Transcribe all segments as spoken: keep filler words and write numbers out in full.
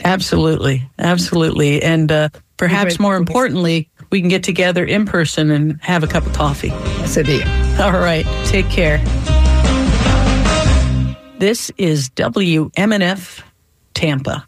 Absolutely. Absolutely. And uh, perhaps more importantly, we can get together in person and have a cup of coffee. That's a deal. All right. Take care. This is W M N F Tampa.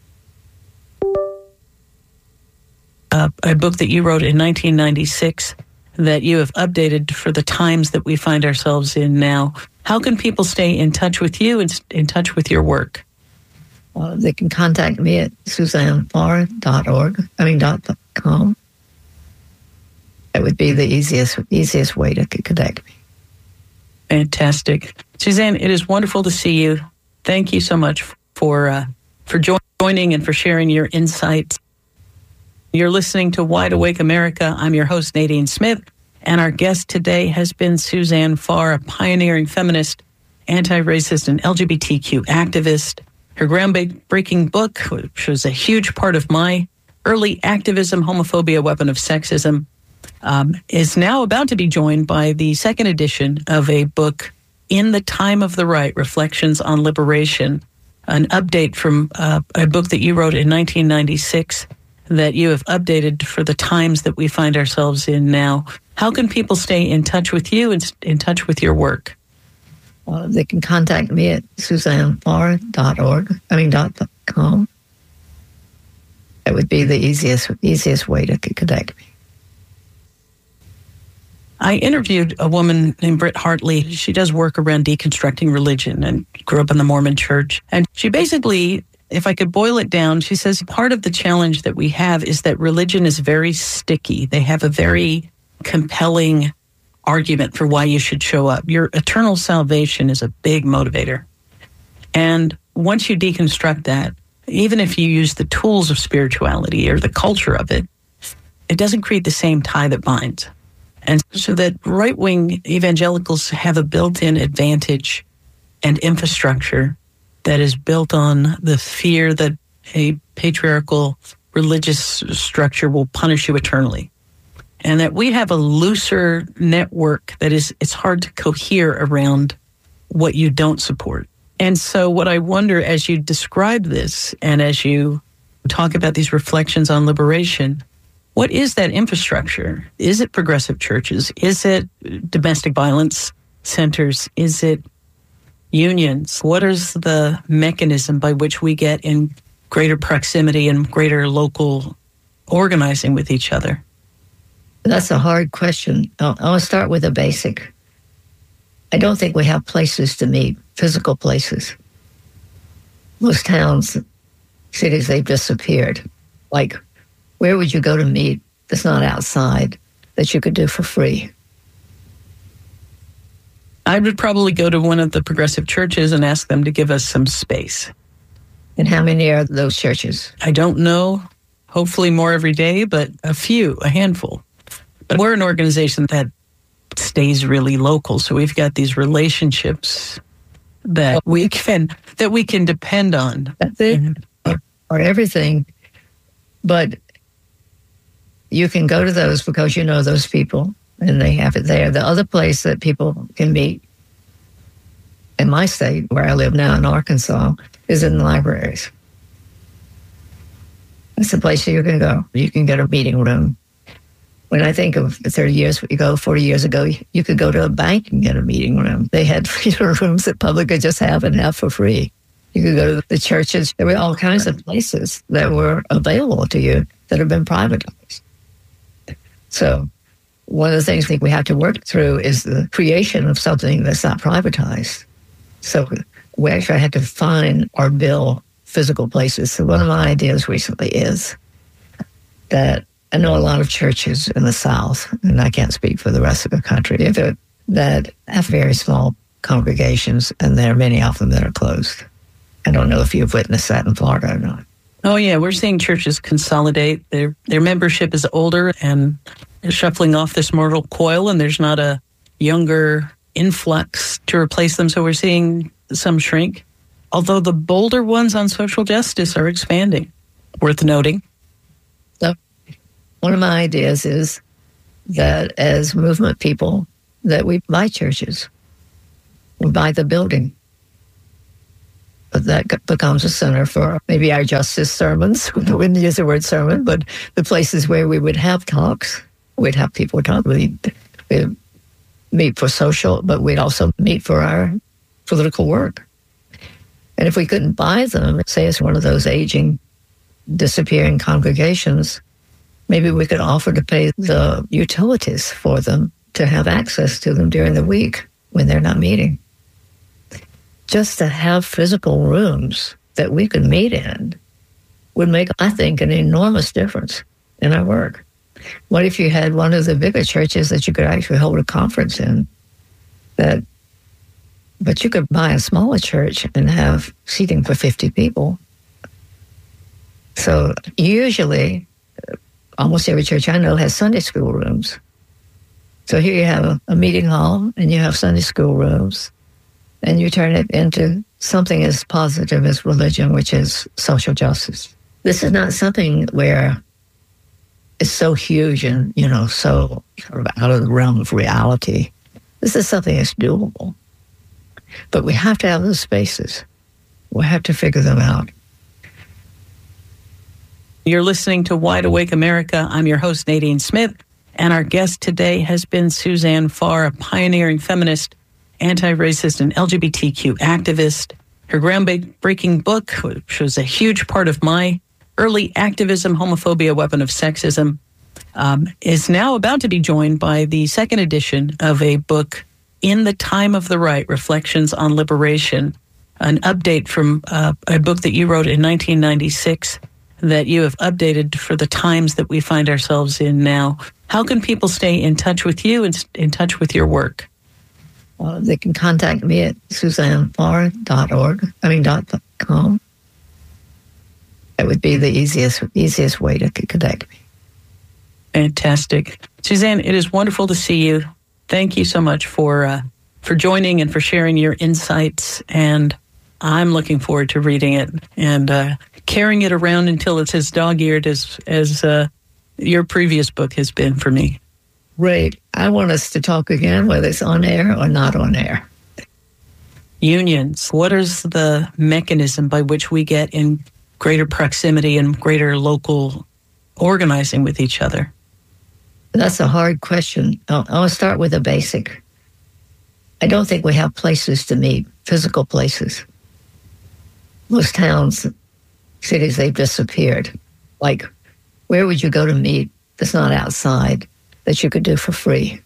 Uh, a book that you wrote in nineteen ninety-six that you have updated for the times that we find ourselves in now. How can people stay in touch with you and in touch with your work? Uh, they can contact me at suzanne farr dot org, I mean, dot com. That would be the easiest easiest way to connect me. Fantastic. Suzanne, it is wonderful to see you. Thank you so much for uh, for joining and for sharing your insights. You're listening to Wide Awake America. I'm your host, Nadine Smith, and our guest today has been Suzanne Farr, a pioneering feminist, anti-racist, and L G B T Q activist. Her groundbreaking book, which was a huge part of my early activism, Homophobia, Weapon of Sexism, um, is now about to be joined by the second edition of a book, In the Time of the Right, Reflections on Liberation, an update from uh, a book that you wrote in nineteen ninety-six that you have updated for the times that we find ourselves in now. How can people stay in touch with you and in touch with your work? Uh, they can contact me at suzanne farr dot org, I mean, dot com. That would be the easiest easiest way to connect me. I interviewed a woman named Britt Hartley. She does work around deconstructing religion and grew up in the Mormon church. And she basically, if I could boil it down, she says part of the challenge that we have is that religion is very sticky. They have a very compelling argument for why you should show up. Your eternal salvation is a big motivator. And once you deconstruct that, even if you use the tools of spirituality or the culture of it, it doesn't create the same tie that binds. And so that right-wing evangelicals have a built-in advantage and infrastructure that is built on the fear that a patriarchal religious structure will punish you eternally. And that we have a looser network that is, it's hard to cohere around what you don't support. And so what I wonder, as you describe this and as you talk about these reflections on liberation, what is that infrastructure? Is it progressive churches? Is it domestic violence centers? Is it unions? What is the mechanism by which we get in greater proximity and greater local organizing with each other? That's a hard question. I'll, I'll start with a basic. I don't think we have places to meet, physical places. Most towns, cities, they've disappeared. Like, where would you go to meet that's not outside that you could do for free? I would probably go to one of the progressive churches and ask them to give us some space. And how many are those churches? I don't know. Hopefully more every day, but a few, a handful. But we're an organization that stays really local, so we've got these relationships that we can that we can depend on. That's it, or, or everything. But you can go to those because you know those people, and they have it there. The other place that people can meet in my state, where I live now in Arkansas, is in libraries. That's the place you can go. You can get a meeting room. When I think of thirty years ago, forty years ago, you could go to a bank and get a meeting room. They had rooms that public could just have and have for free. You could go to the churches. There were all kinds of places that were available to you that have been privatized. So one of the things I think we have to work through is the creation of something that's not privatized. So we actually had to find or build physical places. So one of my ideas recently is that I know a lot of churches in the South, and I can't speak for the rest of the country, that have very small congregations, and there are many of them that are closed. I don't know if you've witnessed that in Florida or not. Oh, yeah. We're seeing churches consolidate. Their their membership is older and is shuffling off this mortal coil, and there's not a younger influx to replace them. So we're seeing some shrink. Although the bolder ones on social justice are expanding. Worth noting. So one of my ideas is that as movement people, that we buy churches. We buy the building. But that becomes a center for maybe our justice sermons. We wouldn't use the word sermon, but the places where we would have talks. We'd have people talk. We'd, we'd meet for social, but we'd also meet for our political work. And if we couldn't buy them, say it's one of those aging, disappearing congregations, maybe we could offer to pay the utilities for them to have access to them during the week when they're not meeting. Just to have physical rooms that we could meet in would make, I think, an enormous difference in our work. What if you had one of the bigger churches that you could actually hold a conference in? That, but you could buy a smaller church and have seating for fifty people. So usually, almost every church I know has Sunday school rooms. So here you have a, a meeting hall and you have Sunday school rooms. And you turn it into something as positive as religion, which is social justice. This is not something where it's so huge and, you know, so sort of out of the realm of reality. This is something that's doable. But we have to have those spaces. We have to figure them out. You're listening to Wide Awake America. I'm your host, Nadine Smith, and our guest today has been Suzanne Farr, a pioneering feminist, anti-racist, and L G B T Q activist. Her groundbreaking book, which was a huge part of my early activism, Homophobia, Weapon of Sexism, um, is now about to be joined by the second edition of a book, In the Time of the Right, Reflections on Liberation, an update from uh, a book that you wrote in nineteen ninety-six that you have updated for the times that we find ourselves in now. How can people stay in touch with you and in touch with your work? Uh, they can contact me at suzanne farr dot org, I mean, dot com. That would be the easiest easiest way to connect me. Fantastic. Suzanne, it is wonderful to see you. Thank you so much for uh, for joining and for sharing your insights. And I'm looking forward to reading it and uh, carrying it around until it's as dog-eared as, as uh, your previous book has been for me. Great. I want us to talk again, whether it's on air or not on air. Unions. What is the mechanism by which we get in greater proximity and greater local organizing with each other? That's a hard question. I'll, I'll start with a basic. I don't think we have places to meet, physical places. Most towns, cities, they've disappeared. Like, where would you go to meet that's not outside, that you could do for free?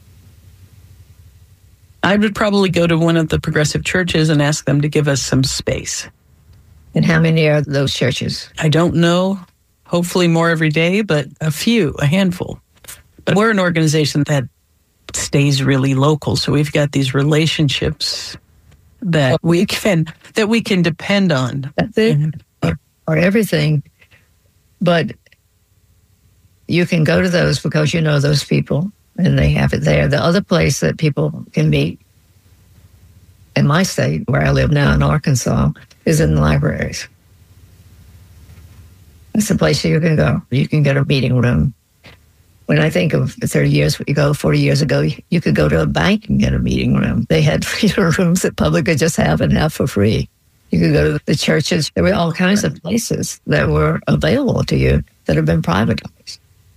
I would probably go to one of the progressive churches and ask them to give us some space. And how many are those churches? I don't know. Hopefully more every day, but a few, a handful. But we're an organization that stays really local, so we've got these relationships that we can that we can depend on. That's it, or, or everything. But you can go to those because you know those people, and they have it there. The other place that people can meet in my state, where I live now in Arkansas, is in libraries. That's the place you can go. You can get a meeting room. When I think of thirty years ago, forty years ago, you could go to a bank and get a meeting room. They had rooms that public could just have and have for free. You could go to the churches. There were all kinds of places that were available to you that have been privatized.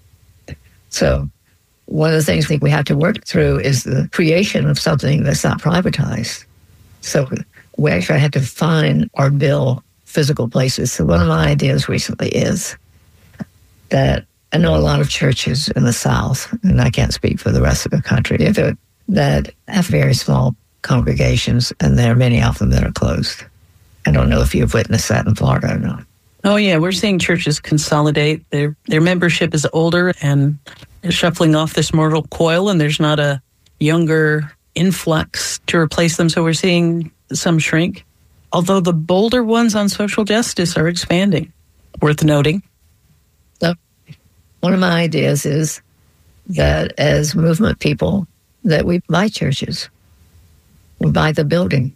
So one of the things I think we have to work through is the creation of something that's not privatized. So we actually had to find or build physical places. So one of my ideas recently is that I know a lot of churches in the South, and I can't speak for the rest of the country, that have very small congregations, and there are many of them that are closed. I don't know if you've witnessed that in Florida or not. Oh, yeah. We're seeing churches consolidate. Their their membership is older and is shuffling off this mortal coil, and there's not a younger influx to replace them. So we're seeing some shrink. Although the bolder ones on social justice are expanding. Worth noting. So one of my ideas is that as movement people, that we buy churches. We buy the building.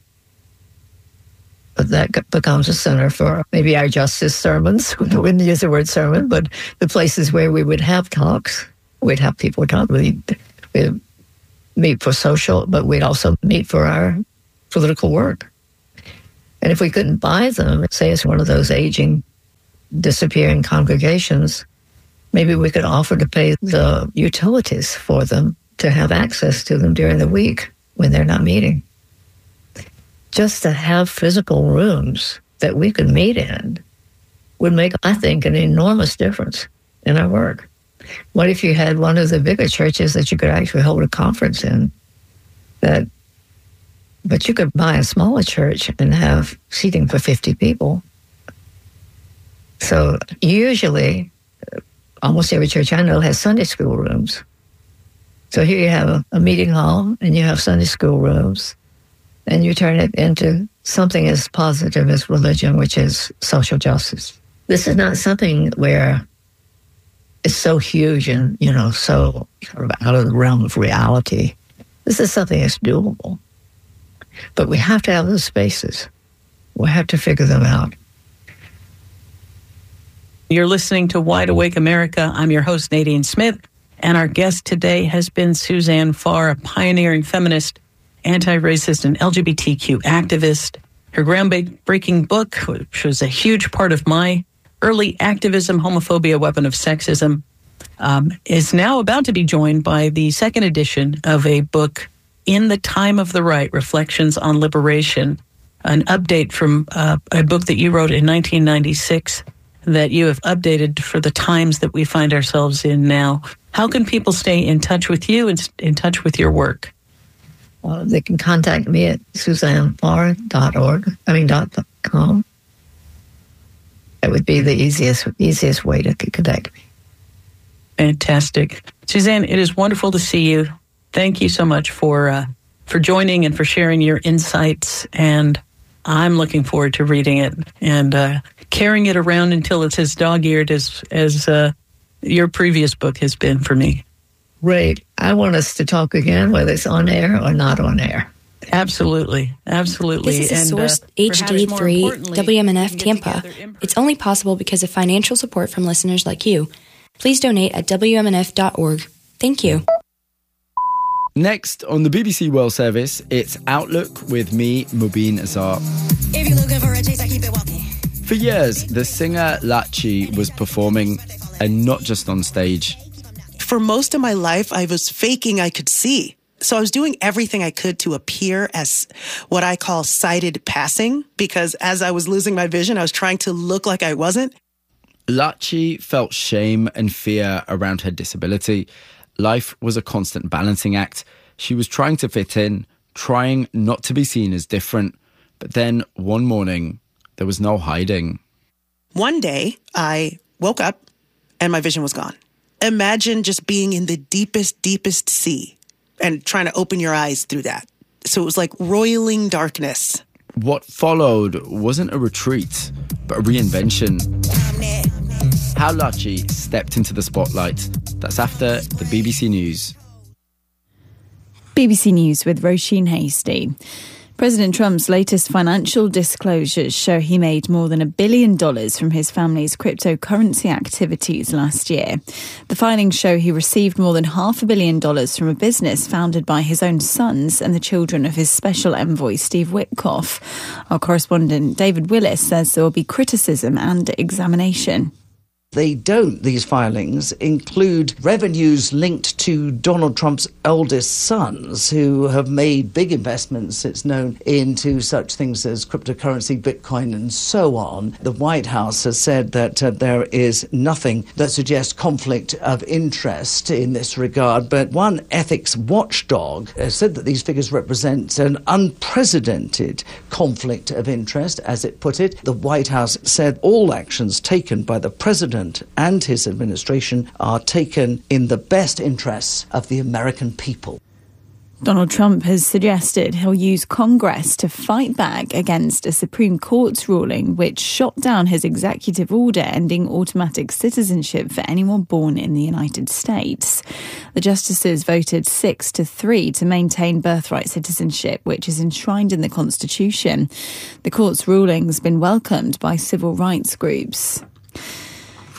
But that becomes a center for maybe our justice sermons. We wouldn't use the word sermon, but the places where we would have talks. We'd have people talk. We'd, we'd meet for social, but we'd also meet for our political work. And if we couldn't buy them, say it's one of those aging, disappearing congregations, maybe we could offer to pay the utilities for them to have access to them during the week when they're not meeting. Just to have physical rooms that we could meet in would make, I think, an enormous difference in our work. What if you had one of the bigger churches that you could actually hold a conference in? That, but you could buy a smaller church and have seating for fifty people. So usually, almost every church I know has Sunday school rooms. So here you have a, a meeting hall and you have Sunday school rooms, and you turn it into something as positive as religion, which is social justice. This is not something where it's so huge and, you know, so sort of out of the realm of reality. This is something that's doable. But we have to have those spaces. We have to figure them out. You're listening to Wide Awake America. I'm your host, Nadine Smith, and our guest today has been Suzanne Farr, a pioneering feminist, anti-racist, and L G B T Q activist. Her groundbreaking book, which was a huge part of my early activism, Homophobia, Weapon of Sexism, um, is now about to be joined by the second edition of a book, In the Time of the Right, Reflections on Liberation, an update from uh, a book that you wrote in nineteen ninety-six that you have updated for the times that we find ourselves in now. How can people stay in touch with you and in touch with your work? Uh, they can contact me at suzanne farr dot org, I mean, dot com. That would be the easiest, easiest way to connect me. Fantastic. Suzanne, it is wonderful to see you. Thank you so much for uh, for joining and for sharing your insights. And I'm looking forward to reading it and uh, carrying it around until it's as dog-eared as, as uh, your previous book has been for me. Great. I want us to talk again, whether it's on air or not on air. Absolutely. Absolutely. This is a and, Source uh, H D three W M N F Tampa. It's only possible because of financial support from listeners like you. Please donate at W M N F dot org. Thank you. Next on the B B C World Service, it's Outlook with me, Mubin Azar. If you're looking for a taste, I keep it walking. For years, the singer Lachi was performing, and not just on stage. For most of my life, I was faking I could see. So I was doing everything I could to appear as what I call sighted passing, because as I was losing my vision, I was trying to look like I wasn't. Lachi felt shame and fear around her disability. Life was a constant balancing act. She was trying to fit in, trying not to be seen as different. But then one morning, there was no hiding. One day, I woke up and my vision was gone. Imagine just being in the deepest, deepest sea and trying to open your eyes through that. So it was like roiling darkness. What followed wasn't a retreat, but a reinvention. How Lachi stepped into the spotlight. That's after the B B C News. B B C News with Roisin Hasty. President Trump's latest financial disclosures show he made more than a billion dollars from his family's cryptocurrency activities last year. The filings show he received more than half a billion dollars from a business founded by his own sons and the children of his special envoy, Steve Witkoff. Our correspondent David Willis says there will be criticism and examination. They don't, these filings, include revenues linked to Donald Trump's eldest sons who have made big investments, it's known, into such things as cryptocurrency, Bitcoin, and so on. The White House has said that uh, there is nothing that suggests conflict of interest in this regard, but one ethics watchdog has said that these figures represent an unprecedented conflict of interest, as it put it. The White House said all actions taken by the president and his administration are taken in the best interests of the American people. Donald Trump has suggested he'll use Congress to fight back against a Supreme Court's ruling which shot down his executive order ending automatic citizenship for anyone born in the United States. The justices voted six to three to maintain birthright citizenship, which is enshrined in the Constitution. The court's ruling has been welcomed by civil rights groups.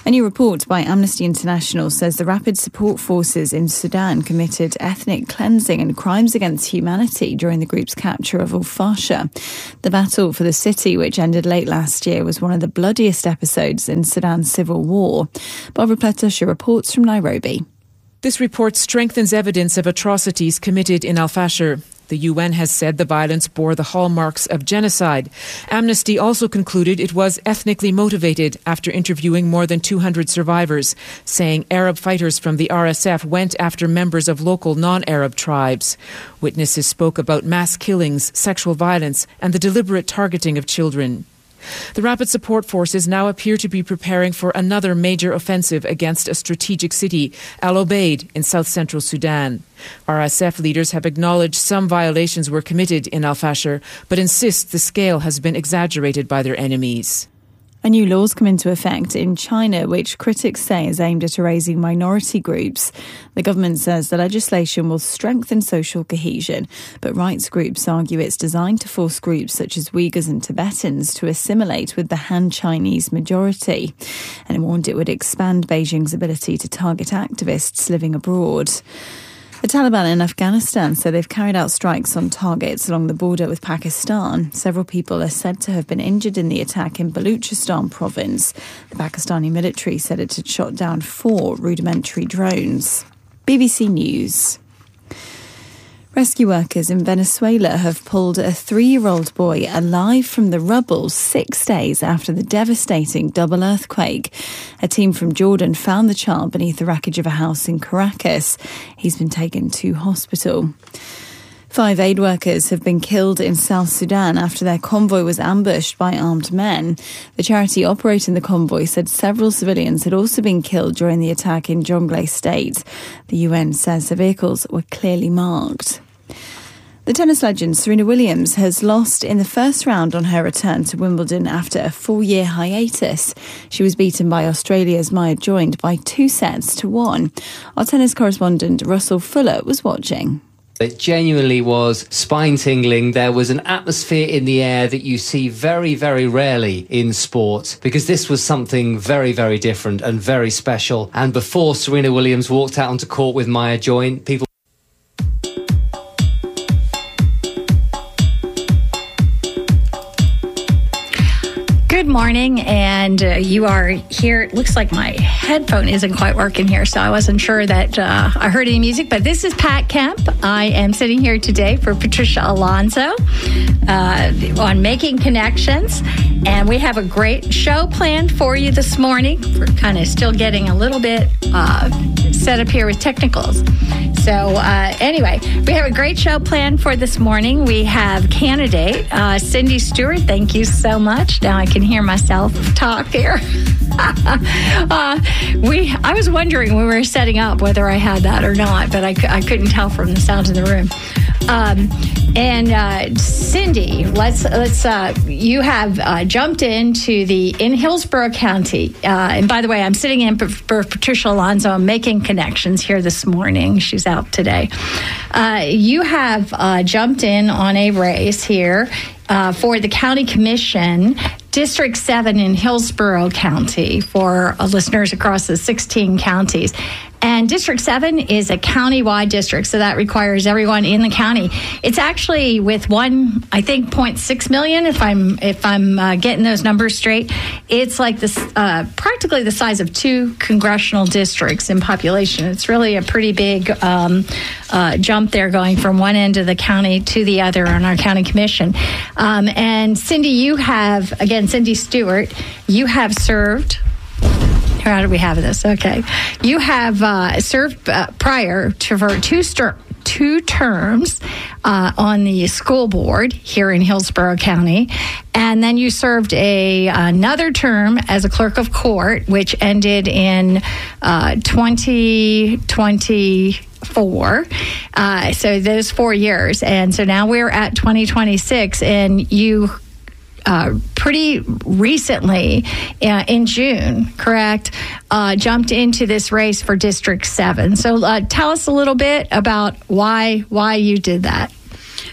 A new report by Amnesty International says the Rapid Support Forces in Sudan committed ethnic cleansing and crimes against humanity during the group's capture of Al-Fasher. The battle for the city, which ended late last year, was one of the bloodiest episodes in Sudan's civil war. Barbara Platusha reports from Nairobi. This report strengthens evidence of atrocities committed in Al-Fasher. The U N has said the violence bore the hallmarks of genocide. Amnesty also concluded it was ethnically motivated after interviewing more than two hundred survivors, saying Arab fighters from the R S F went after members of local non-Arab tribes. Witnesses spoke about mass killings, sexual violence, and the deliberate targeting of children. The Rapid Support Forces now appear to be preparing for another major offensive against a strategic city, Al Obeid, in south-central Sudan. R S F leaders have acknowledged some violations were committed in Al-Fasher, but insist the scale has been exaggerated by their enemies. A new law's come into effect in China, which critics say is aimed at erasing minority groups. The government says the legislation will strengthen social cohesion, but rights groups argue it's designed to force groups such as Uyghurs and Tibetans to assimilate with the Han Chinese majority. And it warned it would expand Beijing's ability to target activists living abroad. The Taliban in Afghanistan said they've carried out strikes on targets along the border with Pakistan. Several people are said to have been injured in the attack in Baluchistan province. The Pakistani military said it had shot down four rudimentary drones. B B C News. Rescue workers in Venezuela have pulled a three-year-old boy alive from the rubble six days after the devastating double earthquake. A team from Jordan found the child beneath the wreckage of a house in Caracas. He's been taken to hospital. Five aid workers have been killed in South Sudan after their convoy was ambushed by armed men. The charity operating the convoy said several civilians had also been killed during the attack in Jonglei State. The U N says the vehicles were clearly marked. The tennis legend Serena Williams has lost in the first round on her return to Wimbledon after a four-year hiatus. She was beaten by Australia's Maya Joint by two sets to one. Our tennis correspondent Russell Fuller was watching. It genuinely was spine-tingling. There was an atmosphere in the air that you see very, very rarely in sport, because this was something very, very different and very special. And before Serena Williams walked out onto court with Maya Joint, people Good morning, and uh, you are here. It looks like my headphone isn't quite working here, so I wasn't sure that uh, I heard any music, but this is Pat Kemp. I am sitting here today for Patricia Alonso uh, on Making Connections, and we have a great show planned for you this morning. We're kind of still getting a little bit uh, set up here with technicals. So uh, anyway, we have a great show planned for this morning. We have candidate uh, Cindy Stewart. Thank you so much. Now I can hear myself talk here. uh, we, I was wondering when we were setting up whether I had that or not, but I, I couldn't tell from the sounds in the room. Um, and uh, Cindy, let's let's. Uh, you have uh, jumped into the in Hillsborough County, uh, and by the way, I'm sitting in for, for Patricia Alonso. I'm Making Connections here this morning. She's out today. Uh, you have uh, jumped in on a race here uh, for the County Commission, District seven in Hillsborough County, for uh, listeners across the sixteen counties. And District seven is a county-wide district, so that requires everyone in the county. It's actually with one, I think, zero point six million, if I'm if I'm uh, getting those numbers straight. It's like this, uh, practically the size of two congressional districts in population. It's really a pretty big um, uh, jump there, going from one end of the county to the other on our county commission. Um, and Cindy, you have, again, Cindy Stewart, you have served. How do we have this? Okay. You have uh, served uh, prior to for two, ster- two terms uh, on the school board here in Hillsborough County. And then you served a another term as a clerk of court, which ended in uh, twenty twenty-four. Uh, so those four years. And so now we're at twenty twenty-six, and you Uh, pretty recently, uh, in June, correct, uh, jumped into this race for District seven. So uh, tell us a little bit about why why you did that.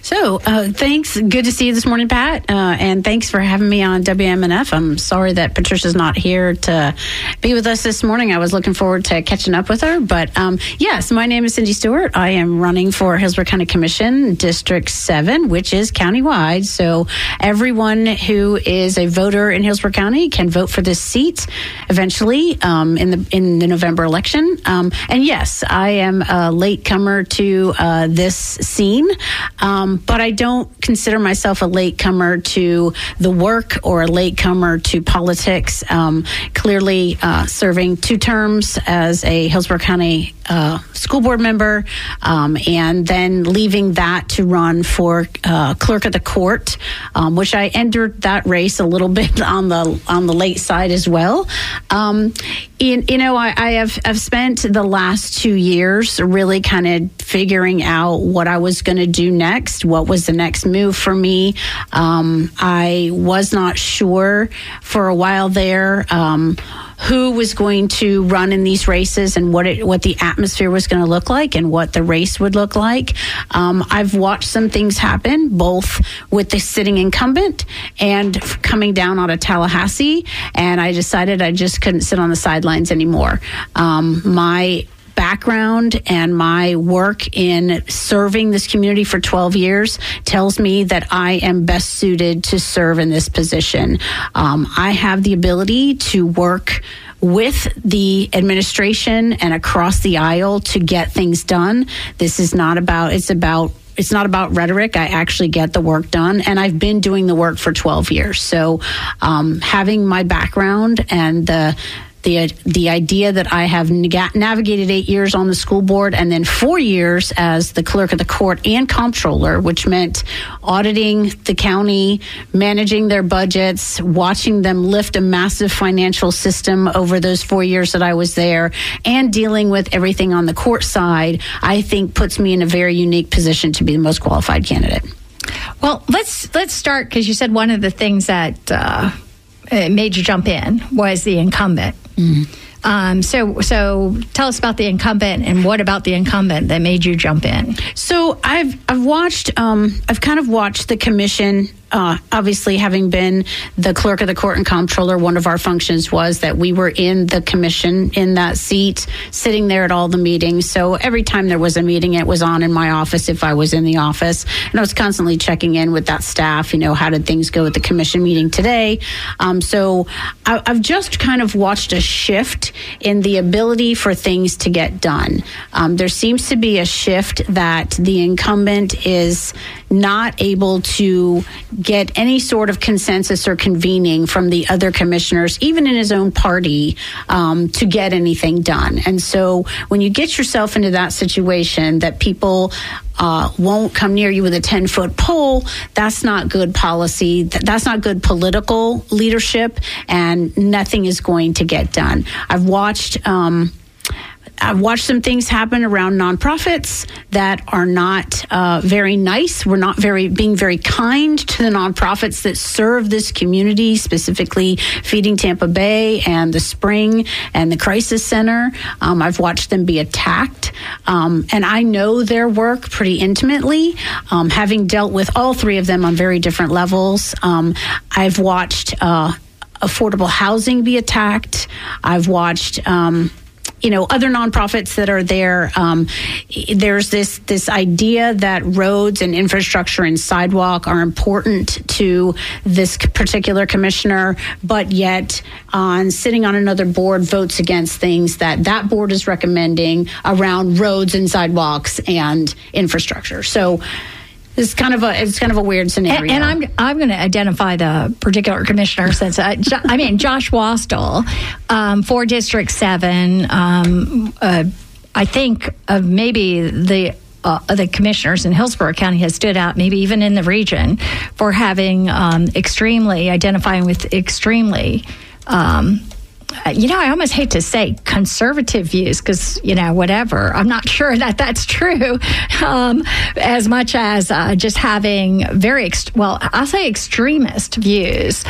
So, uh, thanks. Good to see you this morning, Pat. Uh, and thanks for having me on W M N F. I'm sorry that Patricia's not here to be with us this morning. I was looking forward to catching up with her. But um, yes, my name is Cindy Stewart. I am running for Hillsborough County Commission, District seven, which is countywide. So everyone who is a voter in Hillsborough County can vote for this seat eventually um, in the in the November election. Um, and yes, I am a latecomer to uh, this scene, um, but I don't consider myself a latecomer to the work or a latecomer to politics. Um, clearly, uh, serving two terms as a Hillsborough County uh, school board member, um, and then leaving that to run for uh, clerk of the court, um, which I entered that race a little bit on the on the late side as well. Um, in, you know, I, I have I've spent the last two years really kind of figuring out what I was going to do next. What was the next move for me? Um, I was not sure for a while there um, who was going to run in these races and what it what the atmosphere was going to look like and what the race would look like. Um, I've watched some things happen, both with the sitting incumbent and coming down out of Tallahassee, and I decided I just couldn't sit on the sidelines anymore. Um, my background and my work in serving this community for twelve years tells me that I am best suited to serve in this position. Um, I have the ability to work with the administration and across the aisle to get things done. This is not about, it's about It's not about rhetoric. I actually get the work done, and I've been doing the work for twelve years. So um, having my background and the The the idea that I have navigated eight years on the school board and then four years as the clerk of the court and comptroller, which meant auditing the county, managing their budgets, watching them lift a massive financial system over those four years that I was there, and dealing with everything on the court side, I think puts me in a very unique position to be the most qualified candidate. Well, let's let's start, because you said one of the things that uh, made you jump in was the incumbent. Mm. Um, so, so tell us about the incumbent, and what about the incumbent that made you jump in? So I've I've watched um, I've kind of watched the commission. Uh, obviously, having been the clerk of the court and comptroller, one of our functions was that we were in the commission in that seat, sitting there at all the meetings. So every time there was a meeting, it was on in my office if I was in the office. And I was constantly checking in with that staff, you know, how did things go at the commission meeting today? Um, so I, I've just kind of watched a shift in the ability for things to get done. Um, there seems to be a shift that the incumbent is not able to get any sort of consensus or convening from the other commissioners, even in his own party, um, to get anything done. And so when you get yourself into that situation that people uh, won't come near you with a ten-foot pole, that's not good policy. That's not good political leadership, and nothing is going to get done. I've watched... Um, I've watched some things happen around nonprofits that are not uh, very nice. We're not very being very kind to the nonprofits that serve this community, specifically Feeding Tampa Bay and the Spring and the Crisis Center. Um, I've watched them be attacked, um, and I know their work pretty intimately, um, having dealt with all three of them on very different levels. Um, I've watched uh, affordable housing be attacked. I've watched... Um, You know, other nonprofits that are there, um, there's this this idea that roads and infrastructure and sidewalk are important to this particular commissioner, but yet on sitting on another board votes against things that that board is recommending around roads and sidewalks and infrastructure. So it's kind of a it's kind of a weird scenario. And, and I'm I'm going to identify the particular commissioner, since I, I mean Josh Wastel um, for District Seven. Um, uh, I think of maybe the. Uh, the commissioners in Hillsborough County has stood out, maybe even in the region, for having um, extremely identifying with extremely. Um, You know, I almost hate to say conservative views, because, you know, whatever. I'm not sure that that's true, um, as much as uh, just having very, ext- well, I'll say extremist views.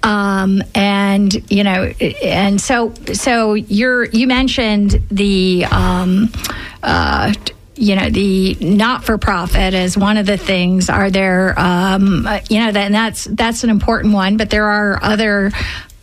Um, and, you know, and so so you're you mentioned the um, uh, you know, the not-for-profit is one of the things. Are there, um, you know, that, and that's that's an important one. But there are other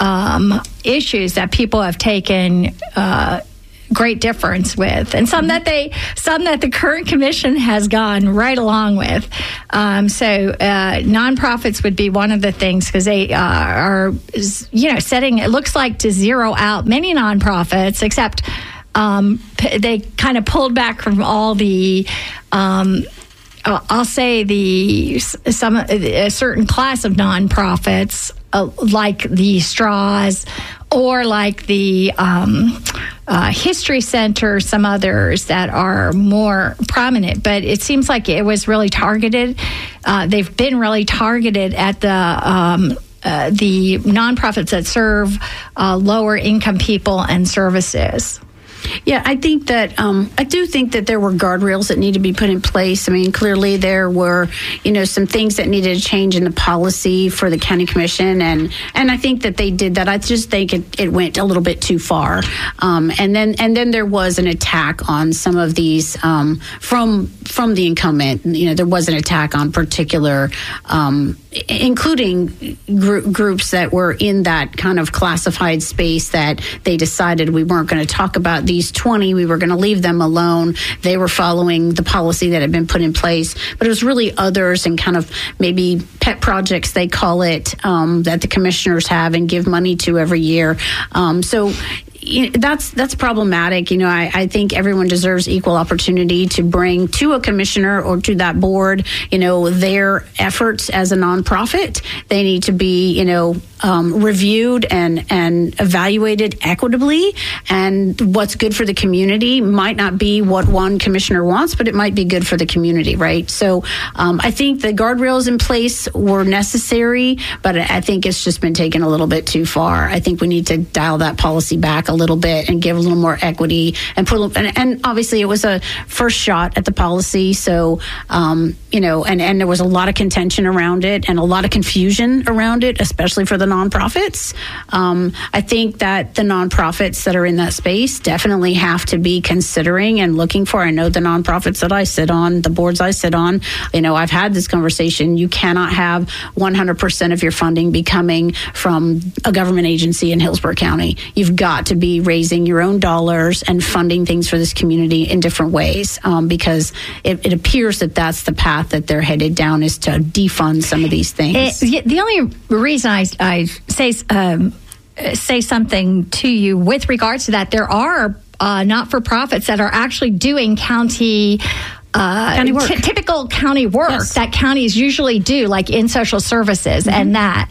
um, issues that people have taken uh, great difference with, and some that they, some that the current commission has gone right along with. Um, so uh, nonprofits would be one of the things, because they uh, are, you know, setting. It looks like to zero out many nonprofits, except. Um, they kind of pulled back from all the, um, I'll say the some a certain class of nonprofits, uh, like the Straws, or like the um, uh, History Center, some others that are more prominent. But it seems like it was really targeted. Uh, they've been really targeted at the. Um, uh, the nonprofits that serve uh, lower income people and services. Yeah, I think that um, I do think that there were guardrails that need to be put in place. I mean, clearly there were, you know, some things that needed to change in the policy for the county commission, and and I think that they did that. I just think it, it went a little bit too far, um, and then and then there was an attack on some of these um, from from the incumbent. You know, there was an attack on particular, um, including gr- groups that were in that kind of classified space that they decided we weren't going to talk about. These twenty, we were going to leave them alone. They were following the policy that had been put in place, but it was really others and kind of maybe pet projects, they call it, um, that the commissioners have and give money to every year. Um, so you know, that's that's problematic. You know, I, I think everyone deserves equal opportunity to bring to a commissioner or to that board, you know, their efforts as a nonprofit. They need to be, you know, um, reviewed and, and evaluated equitably. And what's good for the community might not be what one commissioner wants, but it might be good for the community, right? So um, I think the guardrails in place were necessary, but I think it's just been taken a little bit too far. I think we need to dial that policy back a little bit and give a little more equity and put, and, and obviously it was a first shot at the policy. So, um, you know, and, and there was a lot of contention around it and a lot of confusion around it, especially for the nonprofits. Um, I think that the nonprofits that are in that space definitely have to be considering and looking for. I know the nonprofits that I sit on, the boards I sit on, you know, I've had this conversation. You cannot have one hundred percent of your funding be coming from a government agency in Hillsborough County. You've got to be raising your own dollars and funding things for this community in different ways, um, because it, it appears that that's the path that they're headed down, is to defund some of these things. It, the only reason I, I say um, say something to you with regards to that, there are uh, not-for-profits that are actually doing county Uh, county work. T- typical county work yes. that counties usually do, like in social services mm-hmm. and that.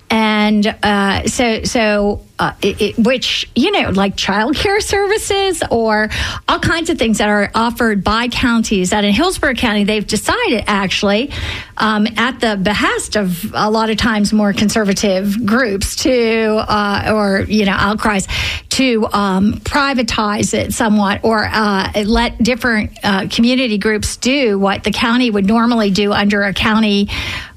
And uh, so, so uh, it, it, which, you know, like childcare services or all kinds of things that are offered by counties. That in Hillsborough County, they've decided actually, um, at the behest of a lot of times more conservative groups to, uh, or, you know, outcries, to um, privatize it somewhat, or uh, let different uh, community groups do what the county would normally do under a county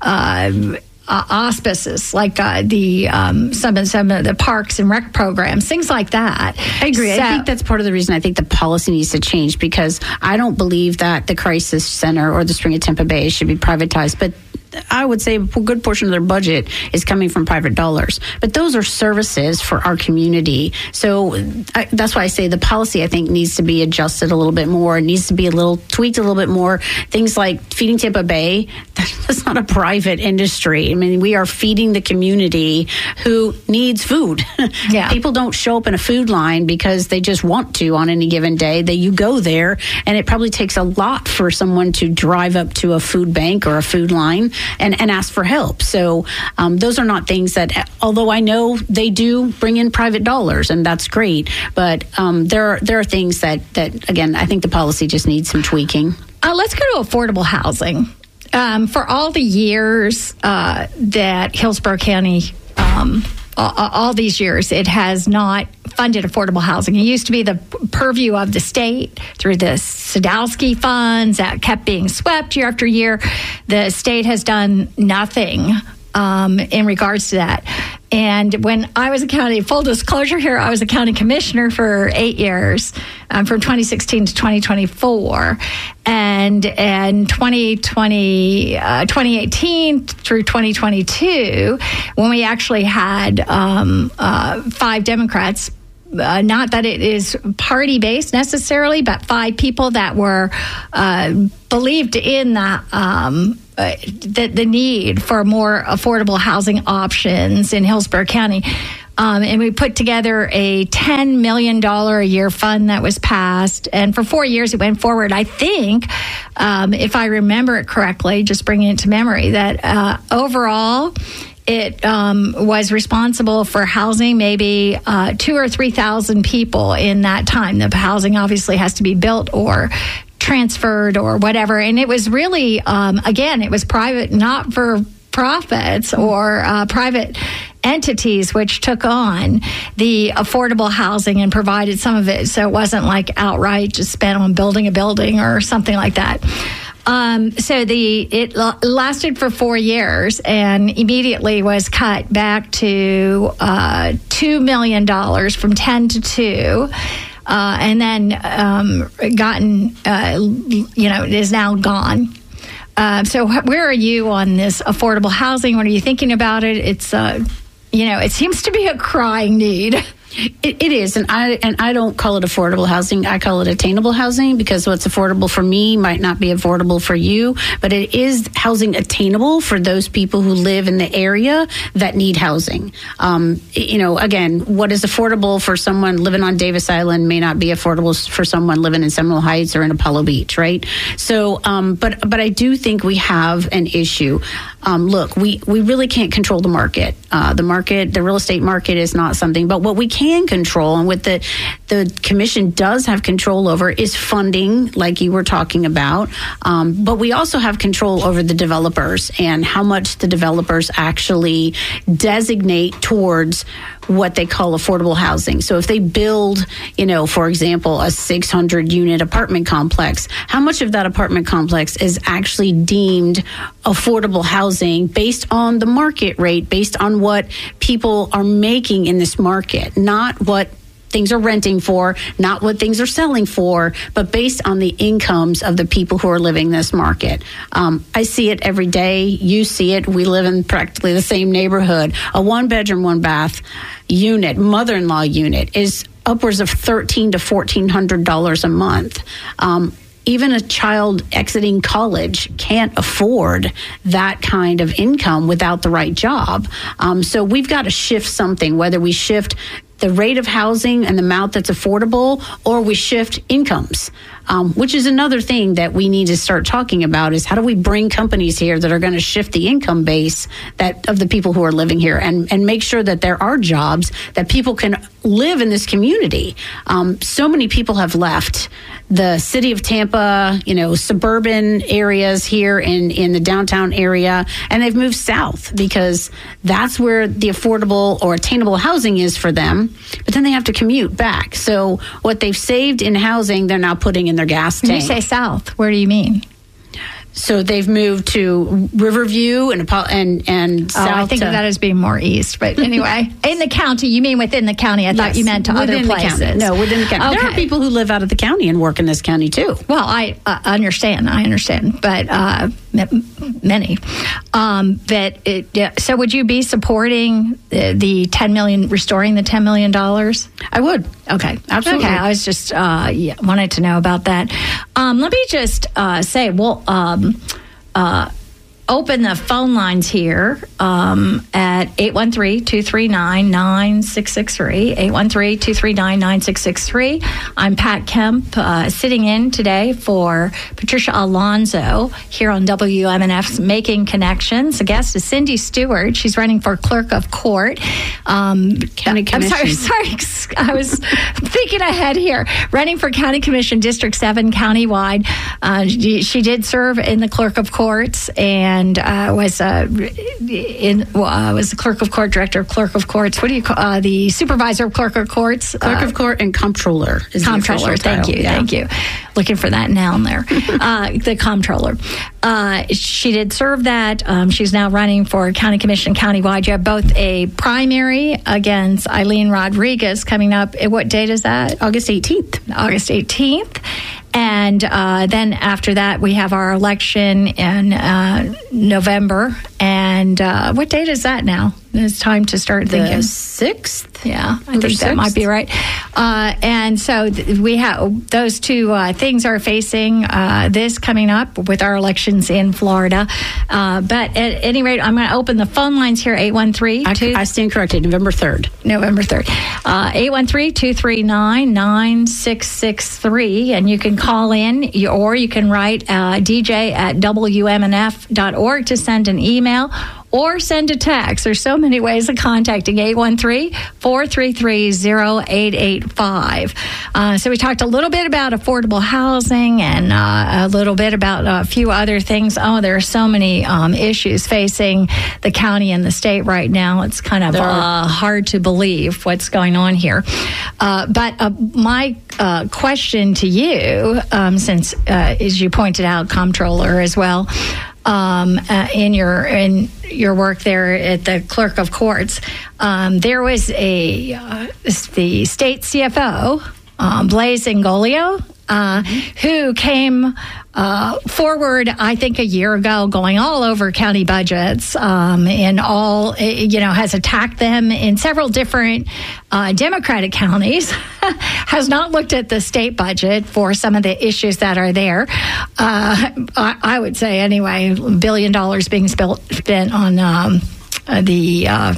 uh, Uh, auspices, like uh, the um, some of some of the parks and rec programs, things like that. I agree. So, I think that's part of the reason I think the policy needs to change, because I don't believe that the Crisis Center or the Spring of Tampa Bay should be privatized, but I would say a good portion of their budget is coming from private dollars. But those are services for our community. So I, that's why I say the policy, I think, needs to be adjusted a little bit more. It needs to be a little tweaked a little bit more. Things like Feeding Tampa Bay, that's not a private industry. I mean, we are feeding the community who needs food. Yeah. People don't show up in a food line because they just want to on any given day. That you go there, and it probably takes a lot for someone to drive up to a food bank or a food line and, and ask for help. So um, those are not things that, although I know they do bring in private dollars, and that's great, but um, there are, there are things that, that, again, I think the policy just needs some tweaking. Uh, let's go to affordable housing. Um, for all the years uh, that Hillsborough County, um, all, all these years, it has not funded affordable housing. It used to be the purview of the state through the Sadowski funds that kept being swept year after year. The state has done nothing um, in regards to that. and when I was a county, full disclosure here, I was a county commissioner for eight years, um, from twenty sixteen to twenty twenty-four. And and twenty twenty, uh, twenty eighteen through twenty twenty-two, when we actually had um, uh, five Democrats, uh, not that it is party-based necessarily, but five people that were uh, believed in the, um, uh, the, the need for more affordable housing options in Hillsborough County. Um, and we put together a ten million dollars a year fund that was passed. And for four years, it went forward. I think, um, if I remember it correctly, just bringing it to memory, that uh, overall, it um, was responsible for housing maybe uh, two or three thousand people in that time. The housing obviously has to be built or transferred or whatever. And it was really, um, again, it was private, not for profits or uh, private entities which took on the affordable housing and provided some of it. So it wasn't like outright just spent on building a building or something like that. Um, so the it lasted for four years and immediately was cut back to uh, two million dollars from ten to two. Uh, and then um, gotten, uh, you know, it is now gone. Uh, so where are you on this affordable housing? What are you thinking about it? It's, uh, you know, it seems to be a crying need. It, it is, and I and I don't call it affordable housing. I call it attainable housing, because what's affordable for me might not be affordable for you, but it is housing attainable for those people who live in the area that need housing. Um, you know, again, what is affordable for someone living on Davis Island may not be affordable for someone living in Seminole Heights or in Apollo Beach, right? So, um, but but I do think we have an issue. Um, look, we, we really can't control the market. Uh, the market, the real estate market is not something, but what we can control, and what the, the commission does have control over, is funding, like you were talking about. Um, but we also have control over the developers and how much the developers actually designate towards what they call affordable housing. So if they build, you know, for example, a six hundred unit apartment complex, how much of that apartment complex is actually deemed affordable housing based on the market rate, based on what people are making in this market, not what things are renting for, not what things are selling for, but based on the incomes of the people who are living this market. Um, I see it every day. You see it. We live in practically the same neighborhood. A one bedroom, one bath unit, mother-in-law unit, is upwards of thirteen to fourteen hundred dollars a month. Um, Even a child exiting college can't afford that kind of income without the right job. Um, so we've got to shift something, whether we shift the rate of housing and the amount that's affordable, or we shift incomes, um, which is another thing that we need to start talking about, is how do we bring companies here that are going to shift the income base that of the people who are living here, and, and make sure that there are jobs that people can live in this community. Um, so many people have left the city of Tampa, you know, suburban areas here in, in the downtown area, and they've moved south because that's where the affordable or attainable housing is for them. But then they have to commute back. So what they've saved in housing, they're now putting in their gas tank. When you say south, where do you mean? So they've moved to Riverview and and and oh, south. I think to, of that as being more east, but anyway, in the county. You mean within the county? I thought yes, you meant to other places. The county. No, within the county. Okay. There are people who live out of the county and work in this county too. Well, I uh, understand. I understand, but uh, m- many. Um, but it, yeah, so, would you be supporting the, the ten million, restoring the ten million dollars? I would. Okay, absolutely. Okay, I was just uh, yeah, wanted to know about that. Um, let me just uh, say, well. Um, Uh, open the phone lines here um, at eight one three, two three nine, nine six six three, eight one three, two three nine, nine six six three. I'm Pat Kemp, uh, sitting in today for Patricia Alonso here on W M N F's Making Connections. The guest is Cindy Stewart. She's running for clerk of court. Um, County Commission. I'm sorry, sorry. I was thinking ahead here. Running for County Commission, District seven, countywide. Uh, she did serve in the clerk of courts, and and uh, was uh, in well, uh, was the clerk of court, director of clerk of courts. What do you call uh, the supervisor of clerk of courts? Clerk uh, of court and comptroller. Is comptroller. The thank title. you. Yeah. Thank you. Looking for that noun there. uh, the comptroller. Uh, she did serve that. Um, she's now running for county commission countywide. You have both a primary against Eileen Rodriguez coming up. What date is that? August eighteenth. August eighteenth. And uh, then after that, we have our election in uh, November. And uh, what date is that now? It's time to start thinking. The sixth? Yeah, I think that might be right. Uh, and so th- we have those two uh, things are facing uh, this coming up with our elections in Florida. Uh, but at any rate, I'm going to open the phone lines here, eight one three. I, I stand corrected, November third. November third. Uh, eight one three, two three nine, nine six six three. And you can call in or you can write uh, D J at W M N F dot org to send an email or send a text. There's so many ways of contacting eight one three, four three three, zero eight eight five. Uh, so we talked a little bit about affordable housing and uh, a little bit about a few other things. Oh, there are so many um, issues facing the county and the state right now. It's kind of uh, hard to believe what's going on here. Uh, but uh, my uh, question to you, um, since, uh, as you pointed out, comptroller as well, Um, uh, in your in your work there at the clerk of courts, um, there was a uh, the state C F O, um, Blaise Ingolio, uh, who came uh, forward, I think, a year ago, going all over county budgets, um, and all you know has attacked them in several different uh, Democratic counties. Has not looked at the state budget for some of the issues that are there. Uh, I, I would say anyway, a billion dollars being spent spent on um, uh, the uh,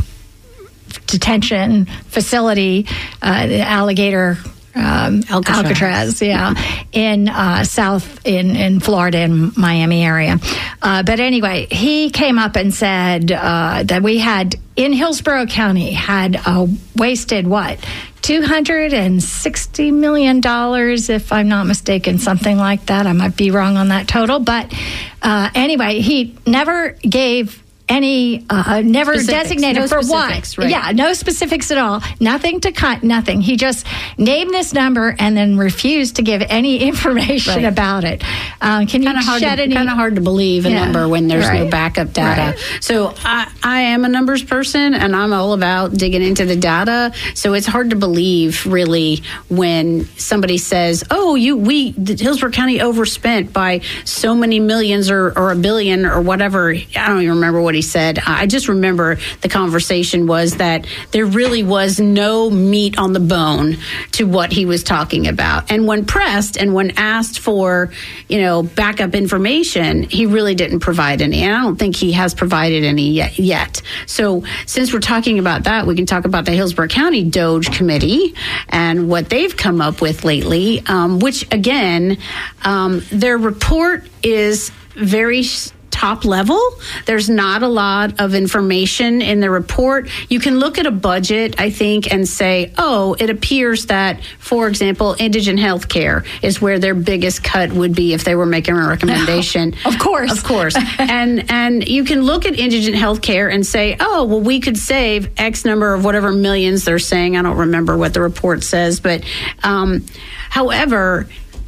detention facility, uh, the alligator. Um, Alcatraz. Alcatraz, yeah, in uh, South in, in Florida and Miami area. Uh, but anyway, he came up and said uh, that we had in Hillsborough County had uh, wasted what two hundred sixty million dollars, if I'm not mistaken, something like that. I might be wrong on that total, but uh, anyway, he never gave. Any, uh, never Specifics. designated No for what? right. Yeah, no specifics at all. Nothing to cut, nothing. He just named this number and then refused to give any information Right. about it. Um, can you hard shed to, any? Kind of hard to believe a Yeah. number when there's Right. no backup data. Right. So I, I am a numbers person, and I'm all about digging into the data. So it's hard to believe, really, when somebody says, "Oh, you we the Hillsborough County overspent by so many millions or, or a billion or whatever." I don't even remember what he said. I just remember the conversation was that there really was no meat on the bone to what he was talking about. And when pressed and when asked for, you know, backup information, he really didn't provide any. And I don't think he has provided any yet. yet. So since we're talking about that, we can talk about the Hillsborough County Doge Committee and what they've come up with lately, um, which, again, um, their report is very top level. There's not a lot of information in the report. You can look at a budget, I think, and say, oh, it appears that, for example, indigent health care is where their biggest cut would be if they were making a recommendation. Of course. Of course. and and you can look at indigent health care and say, oh, well, we could save X number of whatever millions they're saying. I don't remember what the report says. But um, however,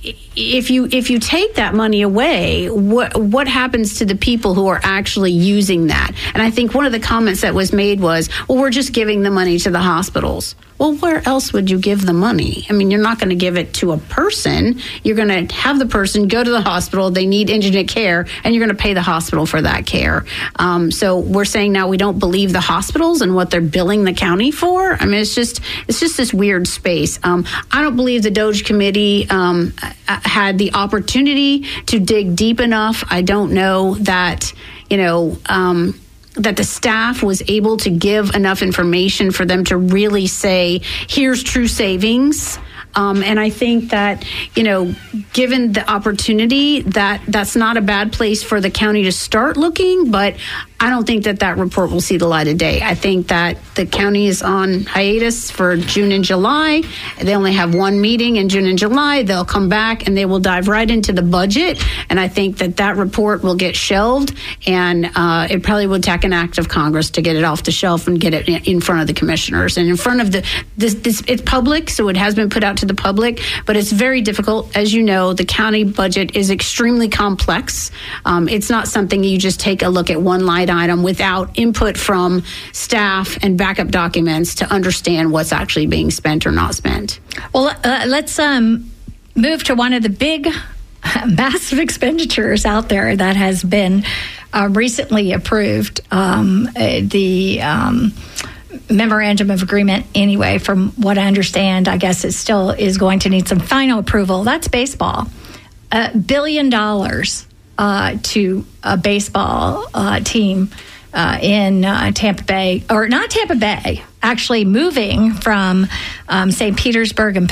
if you if you take that money away, what what happens to the people who are actually using that? And I think one of the comments that was made was, well, we're just giving the money to the hospitals. Well, where else would you give the money? I mean, you're not going to give it to a person. You're going to have the person go to the hospital. They need indigent care, and you're going to pay the hospital for that care. Um, so we're saying now we don't believe the hospitals and what they're billing the county for. I mean, it's just it's just this weird space. Um, I don't believe the Doge Committee um, had the opportunity to dig deep enough. I don't know that, you know, um, that the staff was able to give enough information for them to really say, here's true savings. Um, and I think that, you know, given the opportunity, that that's not a bad place for the county to start looking. But I don't think that that report will see the light of day. I think that the county is on hiatus for June and July. They only have one meeting in June and July. They'll come back and they will dive right into the budget. And I think that that report will get shelved, and uh, it probably would take an act of Congress to get it off the shelf and get it in front of the commissioners and in front of the this, this it's public, so it has been put out to the public, but it's very difficult. As you know, the county budget is extremely complex. Um, it's not something you just take a look at one line item without input from staff and backup documents to understand what's actually being spent or not spent. Well, uh, let's um, move to one of the big massive expenditures out there that has been uh, recently approved. Um, uh, the um, memorandum of agreement, anyway, from what I understand, I guess it still is going to need some final approval. That's baseball. A billion dollars uh, to a baseball uh, team uh, in uh, Tampa Bay, or not Tampa Bay, actually moving from um, Saint Petersburg and